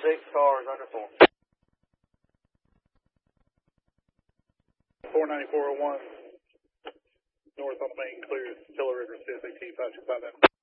6 cars under 4. 49401 north on the main, clear. Tiller River, CSAT 525.